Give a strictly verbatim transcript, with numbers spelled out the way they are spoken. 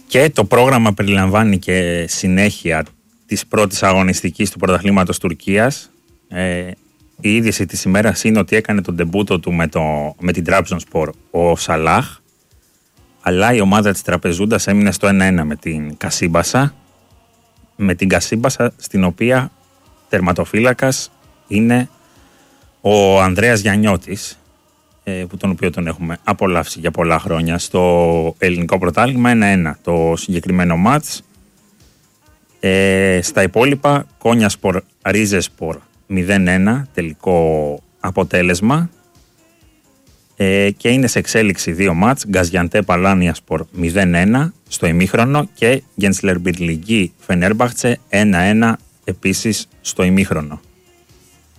Και το πρόγραμμα περιλαμβάνει και συνέχεια της πρώτης αγωνιστικής του πρωταθλήματος Τουρκίας. Ε, η είδηση της ημέρας είναι ότι έκανε τον ντεμπούτο του με, το, με την Τραμπζονσπορ ο Σαλάχ, αλλά η ομάδα της Τραπεζούντας έμεινε στο ένα ένα με την Κασίμπασα, με την Κασίμπασα στην οποία τερματοφύλακας είναι ο Ανδρέας Γιαννιώτης, που τον οποίο τον έχουμε απολαύσει για πολλά χρόνια στο ελληνικό πρωτάθλημα. ένα ένα το συγκεκριμένο μάτς. Ε, στα υπόλοιπα, Κόνιασπορ Ρίζεσπορ μηδέν ένα τελικό αποτέλεσμα, ε, και είναι σε εξέλιξη δύο μάτς. Γκαζιαντέπ Αλάνιασπορ μηδέν ένα στο ημίχρονο και Γκένσλερ Μπιρλιγκή Φενέρμπαχτσε ένα ένα επίσης στο ημίχρονο.